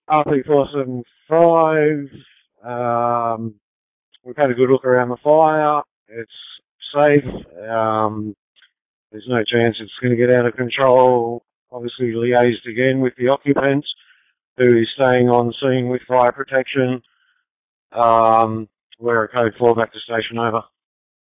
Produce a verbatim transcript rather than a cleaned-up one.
R P four seven five, um, we've had a good look around the fire. It's safe. Um, there's no chance it's going to get out of control. Obviously liaised again with the occupants, who is staying on scene with fire protection. Um, we're a code four back to station, over.